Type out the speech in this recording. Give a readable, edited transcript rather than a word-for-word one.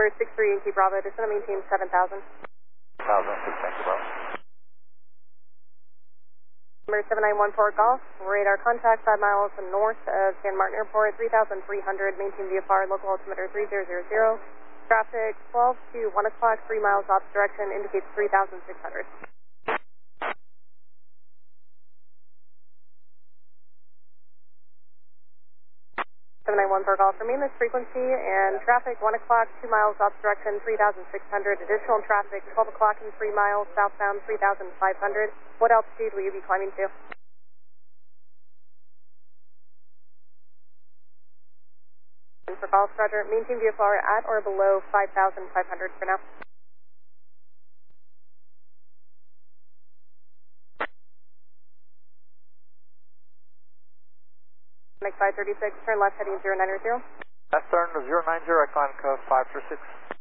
Number 63 Yankee Bravo, descend and maintain 7,000. 1,000, 6 Yankee Bravo. Number 7914 Golf, radar contact 5 miles north of San Martin Airport, 3,300, maintain VFR, local altimeter 3000. Traffic 12 to 1 o'clock, 3 miles off direction, indicates 3,600. 7914 Golf, remain this frequency, and traffic 1 o'clock, 2 miles off direction, 3,600. Additional traffic 12 o'clock and 3 miles southbound, 3,500. What altitude will you be climbing to? And for Golf, Roger, maintain VFR at or below 5,500 for now. Next 536, turn left heading 090. Left turn to 090, I climb code 536.